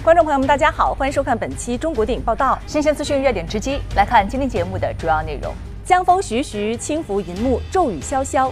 观众朋友们，大家好，欢迎收看本期《中国电影报道》，新鲜资讯、热点直击。来看今天节目的主要内容：江风徐徐，轻拂银幕，骤雨潇潇，